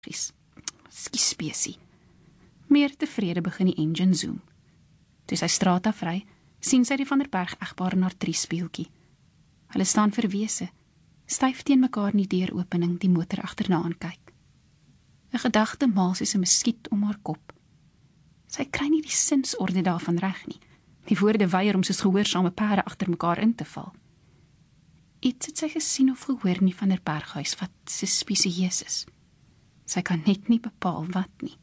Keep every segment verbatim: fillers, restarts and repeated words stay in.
Skie spesie. Meer tevrede begin die engine zoom. Toe sy straat afry, sien sy die Van der Berg egpaar in haar triespieeltjie. Hulle staan verwese, styf teen mekaar in die deuropening, die motor agterna aan kyk. 'n Gedagte maal soos 'n muskiet om haar kop. Sy kry nie die sinsorde daarvan reg nie. Die woorde weier om soos gehoorsame perde agter mekaar in te val. Iets het sy gesien of gehoor in die Van der Berghuis wat suspisieus is. Sy kan net nie bepaal wat nie.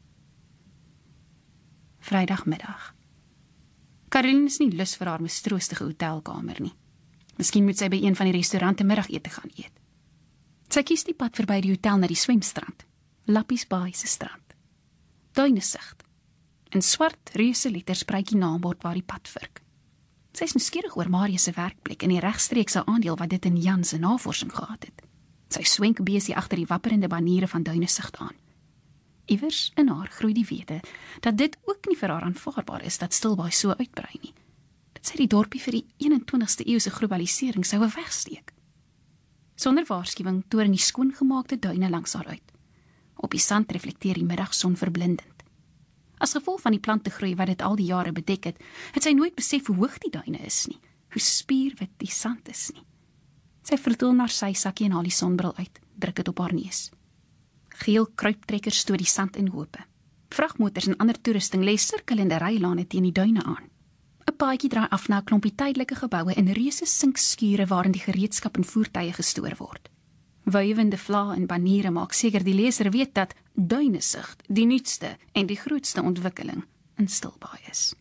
Vrydagmiddag. Caroline is nie lus vir haar mistroostige hotelkamer nie. Miskien moet sy by een van die restaurante middagete gaan eet. Sy kies die pad verby die hotel na die swemstrand, Lappies Baai se strand. Duinesigte. In swart reuse letters spruit die naambord waar die pad virk. Sy is nuuskierig oor Marius se werkplek en die regstreekse aandeel wat dit in Jan se navorsing gehad het. Sy swenk besie agter die wapperende baniere van Duinesigte aan. Iewers in haar groei die wete dat dit ook nie vir haar aanvaarbaar is dat Stilbaai so uitbrei nie. Dat sy die dorpie vir die eenentwintigste eeuse globalisering sou wegsteek. Sonder waarskuwing toring die skoongemaakte duine langs haar uit. Op die sand reflekteer die middagson verblindend. As gevolg van die plantegroei wat dit al die jare bedek het, het sy nooit besef hoe hoog die duine is nie, hoe spierwit die sand is nie. Sy vertoel naar sy sakkie en haal die sonbril uit, druk het op haar neus. Geel kruiptrekkers stoot die sand in hope. Vragmotors en ander toerusting lê sirkelende rylane teen die duine aan. 'n Paadjie draai af na 'n klompie tydelike geboue in reuse sinkskure waarin die gereedskap en voertuie gestoor word. Wuiwende vlae en baniere maak seker die leser weet dat Duinesigte die nuutste en die grootste ontwikkeling in Stilbaai is.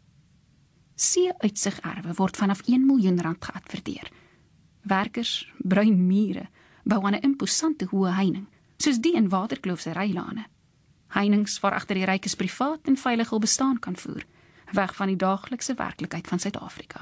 See-uitsigerwe word vanaf een miljoen rand geadverteer. Werkers, bruin mure, bou aan 'n imposante hoë heining, soos die in Waterkloof se rylane. Heinings waar agter die rykes privaat en veilig hul bestaan kan voer, weg van die daaglikse werklikheid van Suid-Afrika.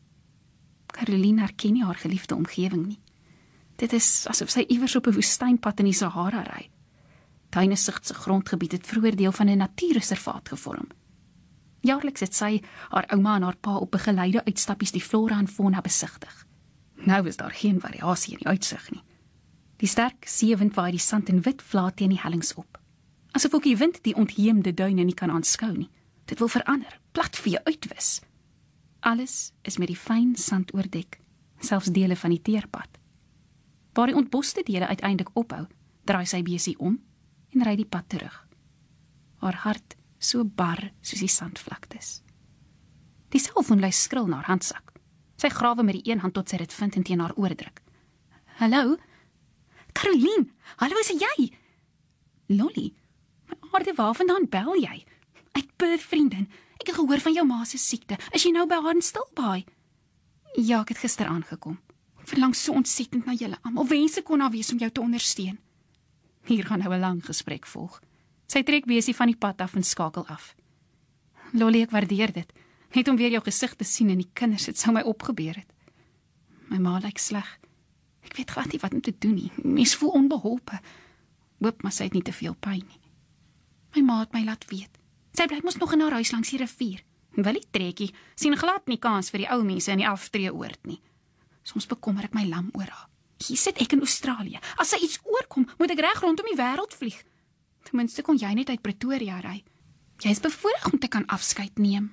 Caroline herken nie haar geliefde omgewing nie. Dit is asof sy iewers op 'n woestynpad in die Sahara ry. Duinesigte se grondgebied het vroeër deel van 'n natuurreservaat gevorm. Jaarliks het sy, haar ouma en haar pa op begeleide uitstappies die flora en fauna besigtig. Nou is daar geen variasie in die uitsig nie. Die sterk seewind waai die sand en wit vlae teen die hellings op. Asof ook die wind die ontheemde duine nie kan aanskou nie. Dit wil verander, platvee uitwis. Alles is met die fyn sand oordek, selfs dele van die teerpad. Waar die ontboste dele uiteindelik ophou, draai sy besie om en ry die pad terug. Haar hart so bar soos die sandvlaktes. Die selfoon lui skril na haar handsak. Sy grawe met die een hand tot sy dit vind en teen haar oor druk. Hallo? Caroline, hallo, is jy? Lolly, aarde, waarvandaan bel jy? Uit Perth, vriendin. Ek het gehoor van jou ma se siekte. Is jy nou by haar in Stilbaai? Ja, ek het gister aangekom. Ek verlang so ontsettend na julle almal. Wense kon daar wees om jou te ondersteun. Hier gaan nou 'n lang gesprek volg. Sy trek besie van die pad af en skakel af. Lolly, ek waardeer dit. Net om weer jou gesig te sien en die kinders, het sou my opgebeur het. My ma lyk sleg. Ek weet glad nie wat om te doen nie. Mens voel onbeholpe. Hoop maar sy het nie te veel pyn nie. My ma het my laat weet. Sy bly mos nog in haar huis langs die rivier. Willie Trekkie sien glad nie kans vir die ou mense in die aftreeoord nie. Soms bekommer ek my lam oor haar. Hier sit ek in Australië. As sy iets oorkom, moet ek reg rondom die wêreld vlieg. Ten minste kon jy net uit Pretoria ry. Jy is bevoorreg om te kan afskeid neem.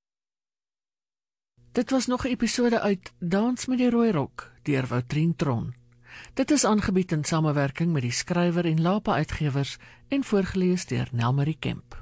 Dit was nog 'n episode uit Dans met die Rooi Rok deur Woutrien Tron. Dit is aangebied in samewerking met die skrywer en Lapa Uitgewers en voorgeles deur Nelmarie Kemp.